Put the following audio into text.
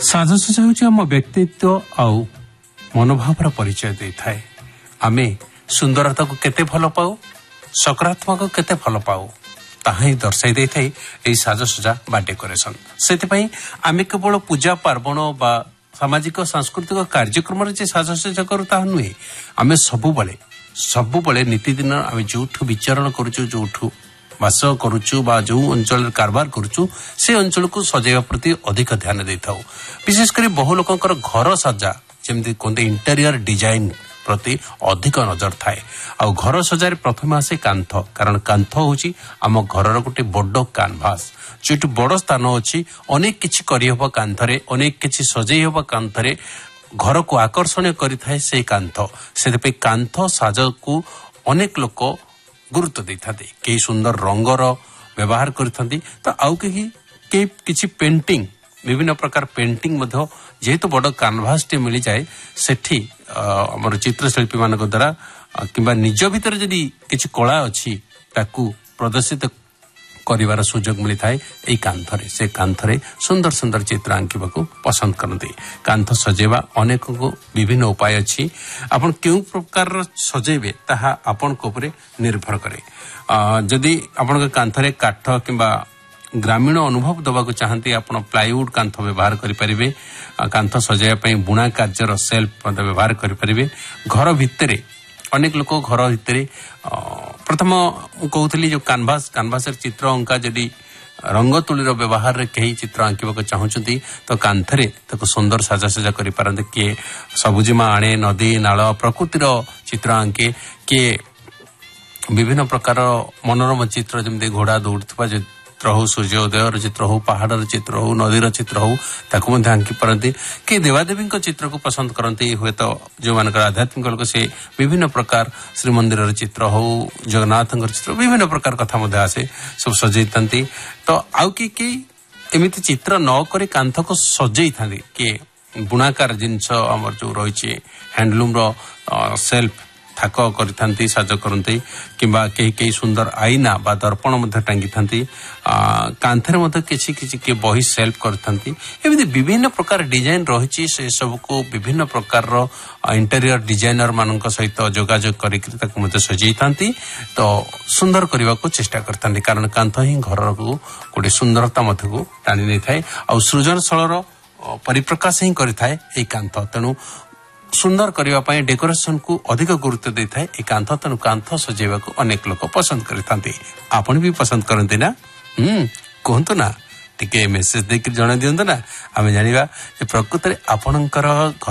ସାଜସଜ୍ଜା ହେଉଛି ଆମ ବ୍ୟକ୍ତିତ୍ୱ ଆଉ ମନୋଭାବର ପରିଚୟ ଦେଇଥାଏ। ଆମେ ସୁନ୍ଦରତାକୁ କେତେ ଭଲ ପାଉ, ସକାରାତ୍ମକ କେତେ ଭଲ ପାଉ, ତାହା ହିଁ ଦର୍ଶାଇ ଦେଇଥାଏ ଏହି ସାଜସଜ୍ଜା ବା ଡେକୋରେସନ। ସେଥିପାଇଁ ଆମେ କେବଳ ପୂଜା ପାର୍ବଣ ବା ସାମାଜିକ ସାଂସ୍କୃତିକ କାର୍ଯ୍ୟକ୍ରମରେ ଯେ ସାଜସଜ୍ଜା କରୁ ତାହା ନୁହେଁ। ଆମେ ସବୁବେଳେ ନୀତିଦିନ ଆମେ ଯୋଉଠୁ ବିଚରଣ କରୁଛୁ, ଯୋଉଠୁ ବାସ କରୁଛୁ ବା ଯେଉଁ ଅଞ୍ଚଳରେ କାରବାର କରୁଛୁ, ସେ ଅଞ୍ଚଳକୁ ସଜାଇବା ପ୍ରତି ଅଧିକ ଧ୍ୟାନ ଦେଇଥାଉ। ବିଶେଷ କରି ବହୁ ଲୋକଙ୍କର ଘର ସଜା ଯେମିତି କୁହନ୍ତି ଇଣ୍ଟେରିୟର ଡିଜାଇନ ପ୍ରତି ଅଧିକ ନଜର ଥାଏ। ଆଉ ଘର ସଜାରେ ପ୍ରଥମେ ଆସେ କାନ୍ଥ, କାରଣ କାନ୍ଥ ହେଉଛି ଆମ ଘରର ଗୋଟେ ବଡ଼ କାନଭାସ। ଯୋଉଠି ବଡ଼ ସ୍ଥାନ ଅଛି, ଅନେକ କିଛି କରିହେବ କାନ୍ଥରେ, ଅନେକ କିଛି ସଜେଇ ହେବ କାନ୍ଥରେ, ଘରକୁ ଆକର୍ଷଣୀୟ କରିଥାଏ ସେଇ କାନ୍ଥ। ସେଥିପାଇଁ କାନ୍ଥ ସାଜକୁ ଅନେକ ଲୋକ ଗୁରୁତ୍ୱ ଦେଇଥାନ୍ତି। କେହି ସୁନ୍ଦର ରଙ୍ଗର ବ୍ୟବହାର କରିଥାନ୍ତି, ତ ଆଉ କେହି କିଛି ପେଣ୍ଟିଂ, ବିଭିନ୍ନ ପ୍ରକାର ପେଣ୍ଟିଂ ମଧ୍ୟ ଯେହେତୁ ବଡ଼ କାନଭାସଟି ମିଳିଯାଏ, ସେଠି ଆମର ଚିତ୍ରଶିଳ୍ପୀମାନଙ୍କ ଦ୍ୱାରା କିମ୍ବା ନିଜ ଭିତରେ ଯଦି କିଛି କଳା ଅଛି ତାକୁ ପ୍ରଦର୍ଶିତ କରିବାର ସୁଯୋଗ ମିଳିଥାଏ ଏହି କାନ୍ଥରେ। ସେ କାନ୍ଥରେ ସୁନ୍ଦର ସୁନ୍ଦର ଚିତ୍ର ଆଙ୍କିବାକୁ ପସନ୍ଦ କରନ୍ତି। କାନ୍ଥ ସଜେଇବା ଅନେକଙ୍କୁ ବିଭିନ୍ନ ଉପାୟ ଅଛି। ଆପଣ କେଉଁ ପ୍ରକାରର ସଜେଇବେ ତାହା ଆପଣଙ୍କ ଉପରେ ନିର୍ଭର କରେ। ଯଦି ଆପଣଙ୍କ କାନ୍ଥରେ କାଠ କିମ୍ବା ଗ୍ରାମୀଣ ଅନୁଭବ ଦେବାକୁ ଚାହାନ୍ତି, ଆପଣ ପ୍ଲାଇଉଡ୍ କାନ୍ଥ ବ୍ୟବହାର କରିପାରିବେ। କାନ୍ଥ ସଜାଇବା ପାଇଁ ବୁଣା କାର୍ଯ୍ୟର ସେଲ୍ଫ ମଧ୍ୟ ବ୍ୟବହାର କରିପାରିବେ। ଘର ଭିତରେ ଅନେକ ଲୋକ ଘର ଭିତରେ ପ୍ରଥମ ମୁଁ କହୁଥିଲି ଯେଉଁ କାନଭାସର ଚିତ୍ର ଅଙ୍କା, ଯଦି ରଙ୍ଗ ତୁଳିର ବ୍ୟବହାରରେ କେହି ଚିତ୍ର ଆଙ୍କିବାକୁ ଚାହୁଁଛନ୍ତି ତ କାନ୍ଥରେ ତାକୁ ସୁନ୍ଦର ସାଜସଜ୍ଜା କରିପାରନ୍ତି। କିଏ ସବୁଜିମା ଆଣେ, ନଦୀ ନାଳ ପ୍ରକୃତିର ଚିତ୍ର ଆଙ୍କେ, କିଏ ବିଭିନ୍ନ ପ୍ରକାର ମନୋରମ ଚିତ୍ର ଯେମିତି ଘୋଡ଼ା ଦୌଡୁଥିବା ଚିତ୍ର ହଉ, ସୂର୍ଯ୍ୟ ଉଦୟର ଚିତ୍ର ହଉ, ପାହାଡ଼ର ଚିତ୍ର ହଉ, ନଦୀର ଚିତ୍ର ହଉ, ତାକୁ ମଧ୍ୟ ଆଙ୍କି ପାରନ୍ତି। କିଏ ଦେବାଦେବୀଙ୍କ ଚିତ୍ରକୁ ପସନ୍ଦ କରନ୍ତି, ହୁଏତ ଯେଉଁମାନଙ୍କର ଆଧ୍ୟାତ୍ମିକ ଲୋକ ସେ ବିଭିନ୍ନ ପ୍ରକାର ଶ୍ରୀମନ୍ଦିରର ଚିତ୍ର ହଉ, ଜଗନ୍ନାଥଙ୍କର ଚିତ୍ର, ବିଭିନ୍ନ ପ୍ରକାର କଥା ମଧ୍ୟ ଆସେ, ସବୁ ସଜେଇଥାନ୍ତି। ତ ଆଉ କିଏ ଏମିତି ଚିତ୍ର ନ କରି କାନ୍ଥକୁ ସଜେଇଥାନ୍ତି। କିଏ ବୁଣାକାର ଜିନିଷ ଆମର ଯେଉଁ ରହିଛି ହ୍ୟାଣ୍ଡଲୁମ୍ର ସେଲ୍ଫ ଥାକ କରିଥାନ୍ତି, ସାଜ କରନ୍ତି, କିମ୍ବା କେହି ସୁନ୍ଦର ଆଇନା ବା ଦର୍ପଣ ମଧ୍ୟ ଟାଙ୍ଗିଥାନ୍ତି। କାନ୍ଥରେ ମଧ୍ୟ କିଛି କିଏ ବହି ସେଲ୍ଫ କରିଥାନ୍ତି। ଏମିତି ବିଭିନ୍ନ ପ୍ରକାର ଡିଜାଇନ ରହିଛି। ସେ ସବୁକୁ ବିଭିନ୍ନ ପ୍ରକାରର ଇଣ୍ଟେରିୟର ଡିଜାଇନର ମାନଙ୍କ ସହିତ ଯୋଗାଯୋଗ କରିକି ତାକୁ ମଧ୍ୟ ସଜେଇଥାନ୍ତି। ତ ସୁନ୍ଦର କରିବାକୁ ଚେଷ୍ଟା କରିଥାନ୍ତି, କାରଣ କାନ୍ଥ ହିଁ ଘରକୁ ଗୋଟେ ସୁନ୍ଦରତା ମଧ୍ୟକୁ ଟାଣି ନେଇଥାଏ ଆଉ ସୃଜନଶୀଳର ପରିପ୍ରକାଶ ହିଁ କରିଥାଏ ଏହି କାନ୍ଥ। ତେଣୁ ସୁନ୍ଦର କରିବା ପାଇଁ ଡେକୋରେସନକୁ ଅଧିକ ଗୁରୁତ୍ୱ ଦେଇଥାଏ ଏହି କାନ୍ଥ। ତେଣୁ କାନ୍ଥ ସଜେଇବାକୁ ଅନେକ ଲୋକ ପସନ୍ଦ କରିଥାନ୍ତି। ଆପଣ ବି ପସନ୍ଦ କରନ୍ତି ନା? କୁହନ୍ତୁ ନା, ଟିକେ ମେସେଜ ଦେଇକି ଜଣାଇ ଦିଅନ୍ତୁ ନା, ଆମେ ଜାଣିବା ଯେ ପ୍ରକୃତରେ ଆପଣଙ୍କର